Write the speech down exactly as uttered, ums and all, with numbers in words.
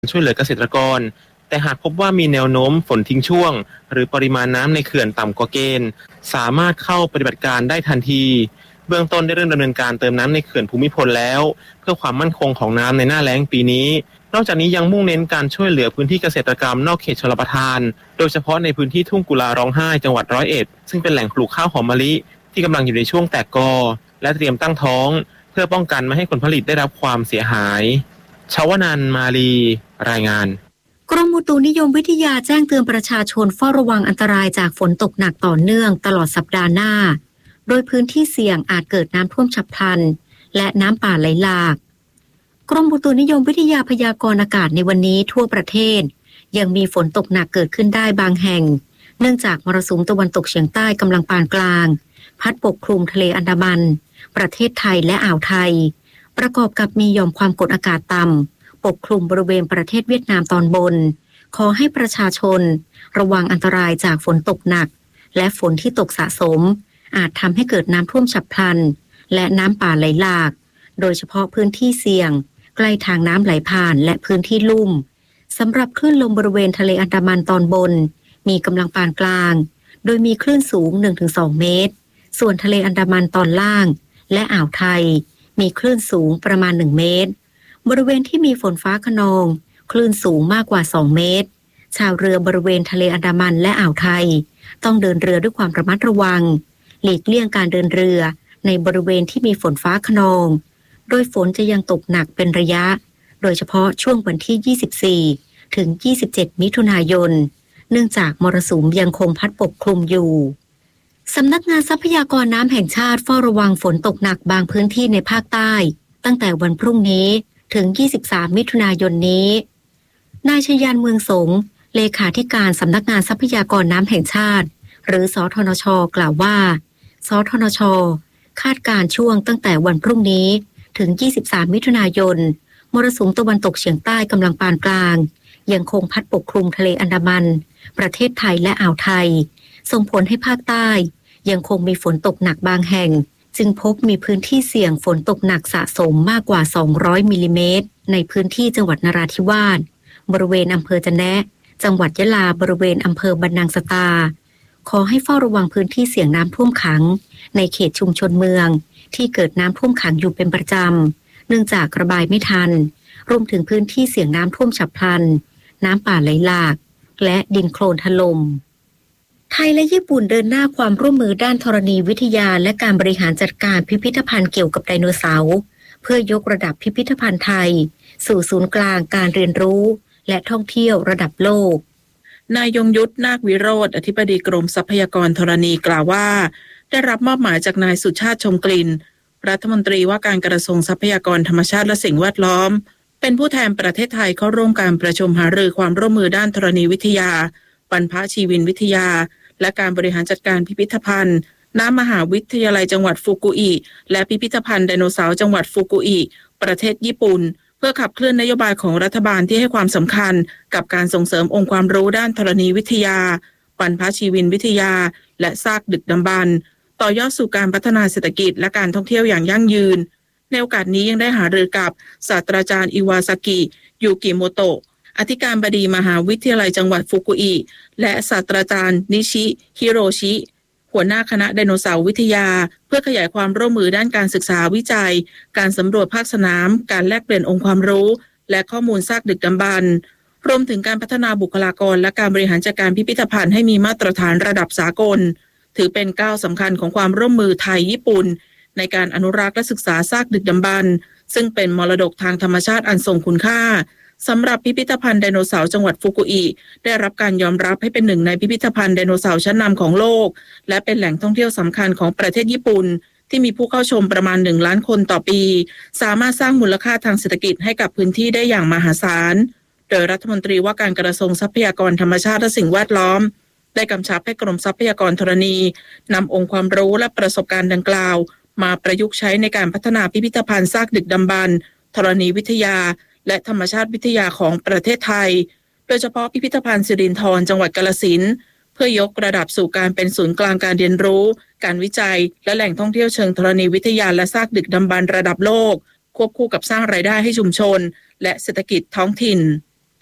ช่วยเหลือเกษตรกรแต่หากพบว่ามีแนวโน้มฝนทิ้งช่วงหรือปริมาณน้ำในเขื่อนต่ำกว่าเกณฑ์สามารถเข้าปฏิบัติการได้ทันทีเบื้องต้นได้เริ่มดำเนินการเติมน้ำในเขื่อนภูมิพลแล้วเพื่อความมั่นคงของน้ำในหน้าแล้งปีนี้นอกจากนี้ยังมุ่งเน้นการช่วยเหลือพื้นที่เกษตรกรรมนอกเขตชลประทานโดยเฉพาะในพื้นที่ทุ่งกุลาร้องไห้จังหวัดร้อยเอ็ดซึ่งเป็นแหล่งปลูกข้าวหอมมะลิที่กำลังอยู่ในช่วงแตกกอและเตรียมตั้งท้องเพื่อป้องกันไม่ให้ผลผลิตได้รับความเสียหายชวนันท์มาลีรายงานกรมอุตุนิยมวิทยาแจ้งเตือนประชาชนเฝ้าระวังอันตรายจากฝนตกหนักต่อเนื่องตลอดสัปดาห์หน้าโดยพื้นที่เสี่ยงอาจเกิดน้ำท่วมฉับพลันและน้ำป่าไหลหลากกรมอุตุนิยมวิทยาพยากรณ์อากาศในวันนี้ทั่วประเทศยังมีฝนตกหนักเกิดขึ้นได้บางแห่งเนื่องจากมรสุมตะวันตกเฉียงใต้กำลังปานกลางพัดปกคลุมทะเลอันดามันประเทศไทยและอ่าวไทยประกอบกับมีหย่อมความกดอากาศต่ำปกคลุมบริเวณประเทศเวียดนามตอนบนขอให้ประชาชนระวังอันตรายจากฝนตกหนักและฝนที่ตกสะสมอาจทำให้เกิดน้ำท่วมฉับพลันและน้ำป่าไหลหลากโดยเฉพาะพื้นที่เสี่ยงใกล้ทางน้ำไหลผ่านและพื้นที่ลุ่มสำหรับคลื่นลมบริเวณทะเลอันดามันตอนบนมีกำลังปานกลางโดยมีคลื่นสูง หนึ่งถึงสอง เมตรส่วนทะเลอันดามันตอนล่างและอ่าวไทยมีคลื่นสูงประมาณหนึ่งเมตรบริเวณที่มีฝนฟ้าคะนองคลื่นสูงมากกว่าสองเมตรชาวเรือบริเวณทะเลอันดามันและอ่าวไทยต้องเดินเรือด้วยความระมัดระวังหลีกเลี่ยงการเดินเรือในบริเวณที่มีฝนฟ้าคะนองโดยฝนจะยังตกหนักเป็นระยะโดยเฉพาะช่วงวันที่ยี่สิบสี่ถึงยี่สิบเจ็ดมิถุนายนเนื่องจากมรสุมยังคงพัดปกคลุมอยู่สำนักงานทรัพยากรน้ำแห่งชาติเฝ้าระวังฝนตกหนักบางพื้นที่ในภาคใต้ตั้งแต่วันพรุ่งนี้ถึงยี่สิบสามมิถุนายนนี้นายชยานเมืองสงเลขาธิการสำนักงานทรัพยากรน้ำแห่งชาติหรือสทนช.กล่าวว่าสทนช.คาดการช่วงตั้งแต่วันพรุ่งนี้ถึงยี่สิบสามมิถุนายนมรสุมตะวันตกเฉียงใต้กำลังปานกลางยังคงพัดปกคลุมทะเลอันดามันประเทศไทยและอ่าวไทยส่งผลให้ภาคใต้ยังคงมีฝนตกหนักบางแห่งจึงพบมีพื้นที่เสี่ยงฝนตกหนักสะสมมากกว่าสองร้อยมิลลิเมตรในพื้นที่จังหวัดนราธิวาสบริเวณอำเภอจะแนะจังหวัดยะลาบริเวณอำเภอบรรนังสตาขอให้เฝ้าระวังพื้นที่เสี่ยงน้ำท่วมขังในเขตชุมชนเมืองที่เกิดน้ำท่วมขังอยู่เป็นประจำเนื่องจากระบายไม่ทันรวมถึงพื้นที่เสี่ยงน้ำท่วมฉับพลันน้ำป่าไหลหลากและดินโคลนถล่มไทยและญี่ปุ่นเดินหน้าความร่วมมือด้านธรณีวิทยาและการบริหารจัดการพิพิธภัณฑ์เกี่ยวกับไดโนเสาร์เพื่อยกระดับพิพิธภัณฑ์ไทยสู่ศูนย์กลางการเรียนรู้และท่องเที่ยวระดับโลกนายยงยุทธนาควิโรจน์อธิบดีกรมทรัพยากรธรณีกล่าวว่าได้รับมอบหมายจากนายสุชาติชมกลิ่นรัฐมนตรีว่าการกระทรวงทรัพยากรธรรมชาติและสิ่งแวดล้อมเป็นผู้แทนประเทศไทยเข้าร่วมการประชุมหารือความร่วมมือด้านธรณีวิทยาบรรพชีวินวิทยาและการบริหารจัดการพิพิธภัณฑ์ณมหาวิทยาลัยจังหวัดฟุกุอิและพิพิธภัณฑ์ไดโนเสาร์จังหวัดฟุกุอิประเทศญี่ปุ่นเพื่อขับเคลื่อนนโยบายของรัฐบาลที่ให้ความสำคัญกับการส่งเสริมองค์ความรู้ด้านธรณีวิทยาบรรพชีวินวิทยาและซากดึกดำบรรพ์ต่อยอดสู่การพัฒนาเศรษฐกิจและการท่องเที่ยวอย่างยั่งยืนในโอกาสนี้ยังได้หารือกับศาสตราจารย์อิวาซากิยูกิโมโตะอธิการบดีมหาวิทยาลัยจังหวัดฟุกุอิและศาสตราจารย์นิชิฮิโรชิหัวหน้าคณะไดโนเสาร์วิทยาเพื่อขยายความร่วมมือด้านการศึกษาวิจัยการสำรวจภาคสนามการแลกเปลี่ยนองค์ความรู้และข้อมูลซากดึกดำบรรพ์รวมถึงการพัฒนาบุคลากรและการบริหารจัดการพิพิธภัณฑ์ให้มีมาตรฐานระดับสากลถือเป็นก้าวสำคัญของความร่วมมือไทยญี่ปุ่นในการอนุรักษ์และศึกษาซากดึกดำบรรพ์ซึ่งเป็นมรดกทางธรรมชาติอันทรงคุณค่าสำหรับพิพิธภัณฑ์ไดโนเสาร์จังหวัดฟุกุอิได้รับการยอมรับให้เป็นหนึ่งในพิพิธภัณฑ์ไดโนเสาร์ชั้นนำของโลกและเป็นแหล่งท่องเที่ยวสำคัญของประเทศญี่ปุ่นที่มีผู้เข้าชมประมาณหนึ่งล้านคนต่อปีสามารถสร้างมูลค่าทางเศรษฐกิจให้กับพื้นที่ได้อย่างมหาศาลโดยรัฐมนตรีว่าการกระทรวงทรัพยากรธรรมชาติและสิ่งแวดล้อมได้กำชับให้กรมทรัพยากรธรณีนำองค์ความรู้และประสบการณ์ดังกล่าวมาประยุกต์ใช้ในการพัฒนาพิพิธภัณฑ์ซากดึกดำบรรพ์ธรณีวิทยาและธรรมชาติวิทยาของประเทศไทยโดยเฉพาะพิพิธภัณฑ์สิรินธรจังหวัดกาฬสินธุ์เพื่อยกระดับสู่การเป็นศูนย์กลางการเรียนรู้การวิจัยและแหล่งท่องเที่ยวเชิงธรณีวิทยาและซากดึกดำบรรพ์ระดับโลกควบคู่กับสร้างรายได้ให้ชุมชนและเศรษฐกิจท้องถิ่น